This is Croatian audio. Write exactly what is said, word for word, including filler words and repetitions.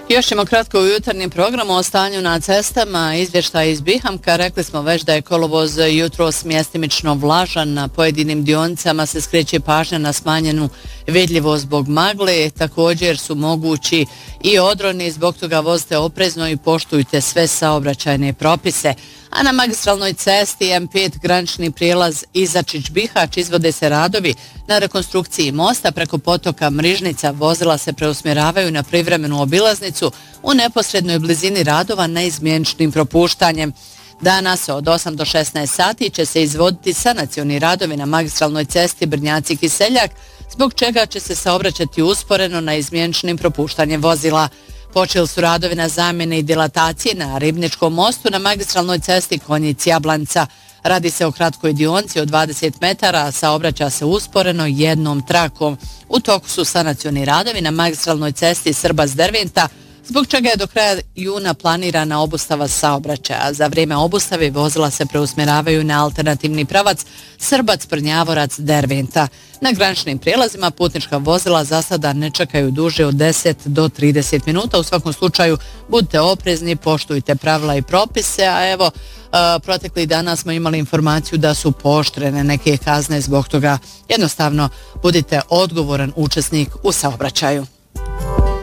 Još ćemo kratko u jutarnjem programu o stanju na cestama. Izvještaj iz Bihamka. Rekli smo već da je kolovoz jutros mjestimično vlažan. Na pojedinim dionicama se skreće pažnja na smanjenu vidljivost zbog magle. Također su mogući i odroni. Zbog toga vozite oprezno i poštujte sve saobraćajne propise. A na magistralnoj cesti M pet granični prijelaz Izačić-Bihać izvode se radovi na rekonstrukciji mosta preko potoka Mrižnica. Vozila se preusmjeravaju na privremenu obilaznicu u neposrednoj blizini radova neizmjeničnim propuštanjem. Danas od osam do šesnaest sati će se izvoditi sanacioni radovi na magistralnoj cesti Brnjaci-Kiseljak, zbog čega će se saobraćati usporeno na izmjeničnim propuštanjem vozila. Počeli su radovi na zamjene i dilatacije na Ribničkom mostu na magistralnoj cesti Konjic-Jablanca. Radi se o kratkoj dionci od dvadeset metara, a saobraća se usporeno jednom trakom. U toku su sanacioni radovi na magistralnoj cesti Srbac-Derventa, zbog čega je do kraja juna planirana obustava saobraćaja. Za vrijeme obustave vozila se preusmjeravaju na alternativni pravac Srbac-Prnjavorac-Derventa. Na graničnim prijelazima putnička vozila za sada ne čekaju duže od deset do trideset minuta. U svakom slučaju budite oprezni, poštujte pravila i propise, a evo proteklih dana smo imali informaciju da su pooštrene neke kazne, zbog toga jednostavno budite odgovoran učesnik u saobraćaju.